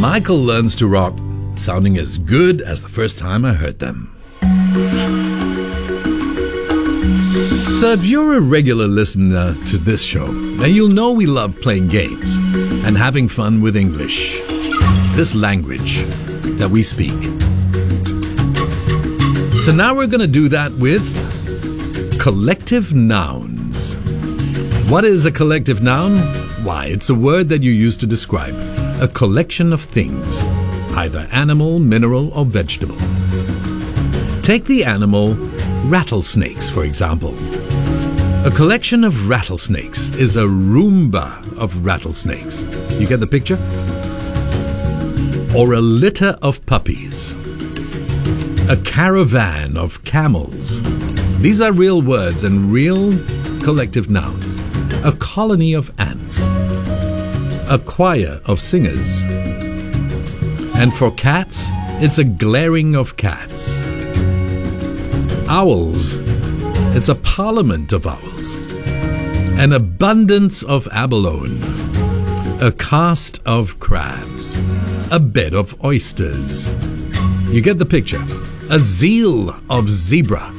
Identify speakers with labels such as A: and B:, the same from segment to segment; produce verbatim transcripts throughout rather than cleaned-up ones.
A: Michael Learns to Rock, sounding as good as the first time I heard them. So if you're a regular listener to this show, then you'll know we love playing games and having fun with English, this language that we speak. So now we're going to do that with collective nouns. What is a collective noun? Why, it's a word that you use to describe a collection of things, either animal, mineral, or vegetable. Take the animal rattlesnakes, for example. A collection of rattlesnakes is a Roomba of rattlesnakes. You get the picture? Or a litter of puppies. A caravan of camels. These are real words and real collective nouns. A colony of ants. A choir of singers. And for cats, it's a glaring of cats. Owls. It's a parliament of owls. An abundance of abalone. A cast of crabs. A bed of oysters. You get the picture. A zeal of zebra.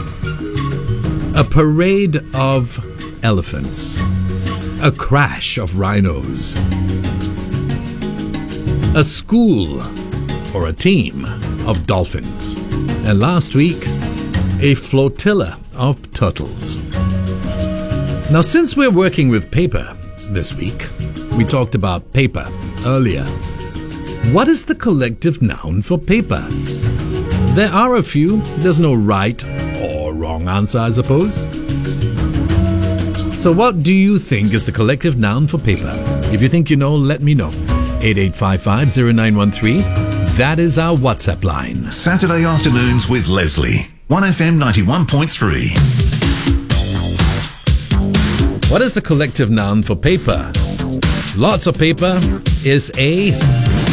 A: A parade of elephants. A crash of rhinos. A school or a team of dolphins. And last week, a flotilla of turtles. Now, since we're working with paper this week, we talked about paper earlier. What is the collective noun for paper? There are a few. There's no right or wrong answer, I suppose. So what do you think is the collective noun for paper? If you think you know, let me know. eight eight five five zero nine one three. That is our WhatsApp line.
B: Saturday afternoons with Leslie. one F M ninety-one point three.
A: What is the collective noun for paper? Lots of paper is a